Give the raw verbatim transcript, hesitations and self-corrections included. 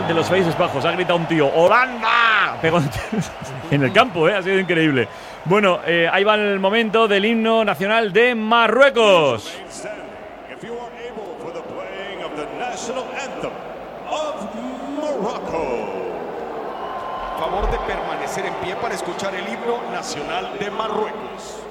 de los Países Bajos. Ha gritado un tío, ¡Holanda! Pegó en el campo, ¿eh? Ha sido increíble. Bueno, eh, ahí va el momento del himno nacional de Marruecos. Favor de permanecer en pie para escuchar el himno nacional de Marruecos.